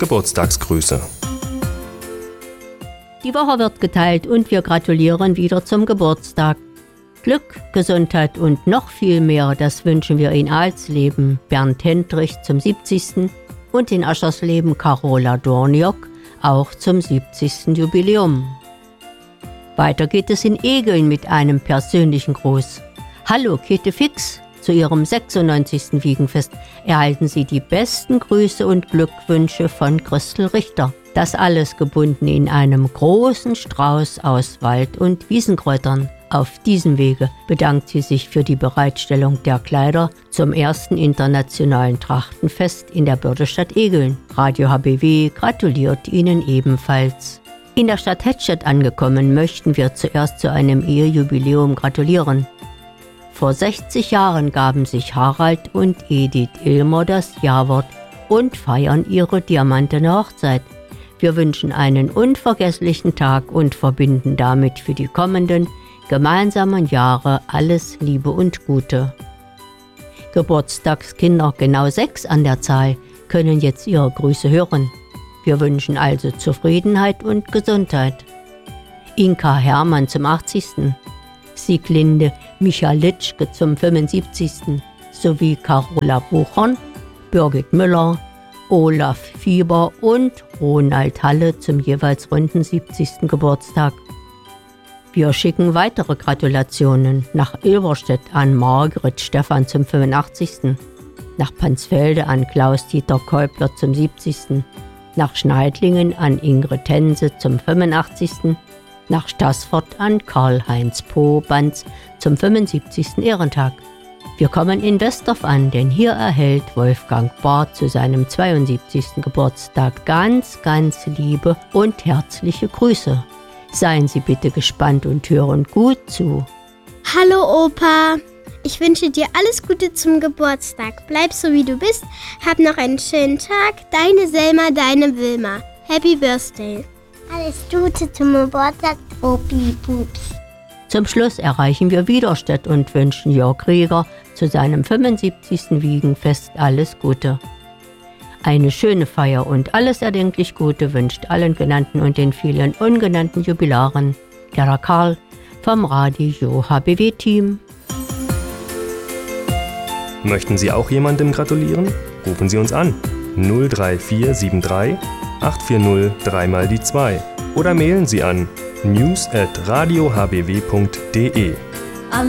Geburtstagsgrüße. Die Woche wird geteilt und wir gratulieren wieder zum Geburtstag. Glück, Gesundheit und noch viel mehr, das wünschen wir in Alsleben Bernd Hendrich zum 70. und in Aschersleben Carola Dorniok auch zum 70. Jubiläum. Weiter geht es in Egeln mit einem persönlichen Gruß. Hallo Käthe Fix, zu ihrem 96. Wiegenfest erhalten Sie die besten Grüße und Glückwünsche von Christel Richter. Das alles gebunden in einem großen Strauß aus Wald- und Wiesenkräutern. Auf diesem Wege bedankt sie sich für die Bereitstellung der Kleider zum ersten internationalen Trachtenfest in der Bördestadt Egeln. Radio HBW gratuliert Ihnen ebenfalls. In der Stadt Hettstedt angekommen, möchten wir zuerst zu einem Ehejubiläum gratulieren. Vor 60 Jahren gaben sich Harald und Edith Ilmer das Ja-Wort und feiern ihre diamantene Hochzeit. Wir wünschen einen unvergesslichen Tag und verbinden damit für die kommenden gemeinsamen Jahre alles Liebe und Gute. Geburtstagskinder, genau 6 an der Zahl, können jetzt ihre Grüße hören. Wir wünschen also Zufriedenheit und Gesundheit. Inka Hermann zum 80., Sieglinde Michalitschke zum 75. sowie Carola Buchern, Birgit Müller, Olaf Fieber und Ronald Halle zum jeweils runden 70. Geburtstag. Wir schicken weitere Gratulationen nach Ilverstedt an Margret Stephan zum 85., nach Pansfelde an Klaus-Dieter Käubler zum 70., nach Schneidlingen an Ingrid Hense zum 85., nach Staßfurt an Karl-Heinz Pobanz zum 75. Ehrentag. Wir kommen in Westorf an, denn hier erhält Wolfgang Barth zu seinem 72. Geburtstag ganz liebe und herzliche Grüße. Seien Sie bitte gespannt und hören gut zu. Hallo Opa, ich wünsche dir alles Gute zum Geburtstag. Bleib so wie du bist, hab noch einen schönen Tag. Deine Selma, deine Wilma. Happy Birthday. Alles Gute zum Geburtstag, Opi Pups. Zum Schluss erreichen wir Widerstedt und wünschen Jörg Rieger zu seinem 75. Wiegenfest alles Gute. Eine schöne Feier und alles erdenklich Gute wünscht allen genannten und den vielen ungenannten Jubilaren Gerda Karl vom Radio HBW-Team. Möchten Sie auch jemandem gratulieren? Rufen Sie uns an 03473 840 3x2 oder mailen Sie an news@radiohbw.de.